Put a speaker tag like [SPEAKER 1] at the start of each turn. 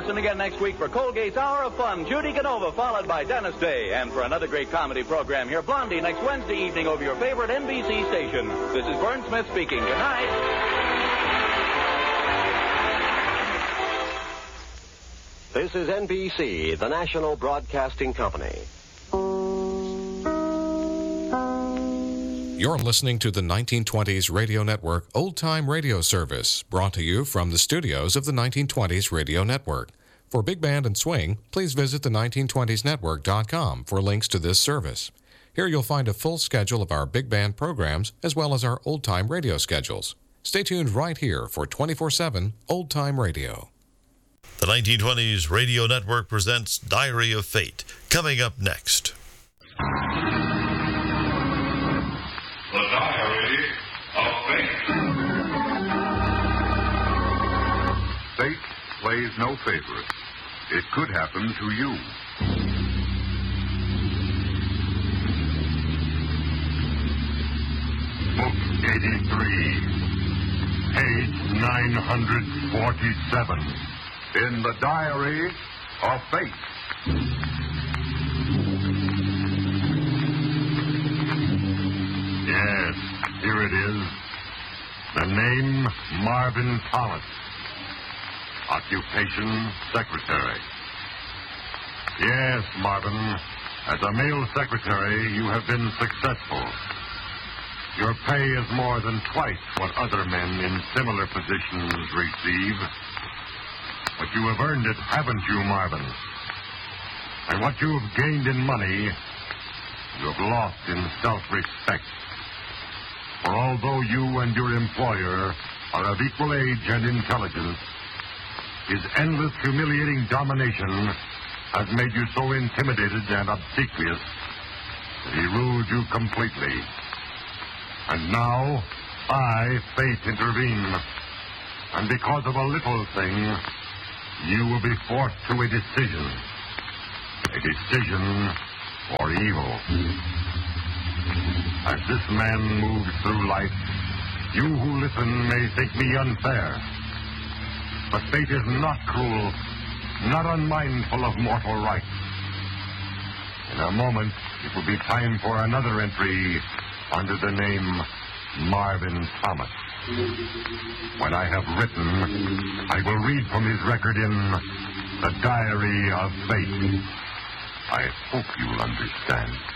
[SPEAKER 1] Listen again next week for Colgate's Hour of Fun. Judy Canova, followed by Dennis Day. And for another great comedy program, hear Blondie next Wednesday evening over your favorite NBC station. This is Vern Smith speaking. Good night.
[SPEAKER 2] This is NBC, the National Broadcasting Company.
[SPEAKER 3] You're listening to the 1920s Radio Network Old Time Radio Service, brought to you from the studios of the 1920s Radio Network. For Big Band and Swing, please visit the 1920snetwork.com for links to this service. Here you'll find a full schedule of our Big Band programs as well as our Old Time Radio schedules. Stay tuned right here for 24/7 Old Time Radio.
[SPEAKER 4] The 1920s Radio Network presents Diary of Fate, coming up next.
[SPEAKER 5] The Diary of Fate. Fate plays no favorites. It could happen to you. Book 83, page 947, in the Diary of Fate. Yes, here it is. The name, Marvin Thomas. Occupation, secretary. Yes, Marvin, as a male secretary, you have been successful. Your pay is more than twice what other men in similar positions receive. But you have earned it, haven't you, Marvin? And what you have gained in money, you have lost in self-respect. For although you and your employer are of equal age and intelligence, his endless humiliating domination has made you so intimidated and obsequious that he ruled you completely. And now, I, Fate, intervene. And because of a little thing, you will be forced to a decision. A decision for evil. As this man moves through life, you who listen may think me unfair. But fate is not cruel, not unmindful of mortal rights. In a moment, it will be time for another entry under the name Marvin Thomas. When I have written, I will read from his record in the Diary of Fate. I hope you'll understand.